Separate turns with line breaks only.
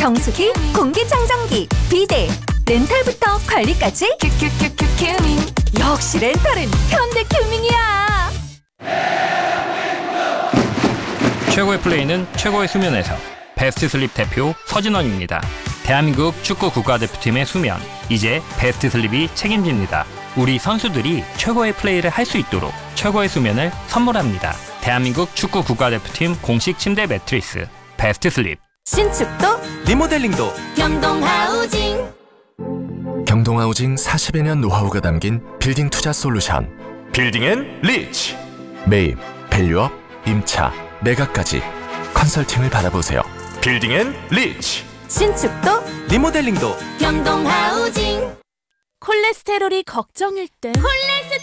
정수기, 공기청정기, 비데, 렌탈부터 관리까지 큐큐큐큐 큐밍. 역시 렌탈은 현대큐밍이야.
최고의 플레이는 최고의 수면에서. 베스트 슬립 대표 서진원입니다. 대한민국 축구 국가대표팀의 수면, 이제 베스트 슬립이 책임집니다. 우리 선수들이 최고의 플레이를 할 수 있도록 최고의 수면을 선물합니다. 대한민국 축구 국가대표팀 공식 침대 매트리스 베스트 슬립.
신축도
리모델링도
경동하우징.
경동하우징 40여 년 노하우가 담긴 빌딩 투자 솔루션.
빌딩 앤 리치.
매입, 밸류업, 임차, 매각까지 컨설팅을 받아보세요.
빌딩 앤 리치.
신축도
리모델링도
경동하우징.
콜레스테롤이 걱정일 땐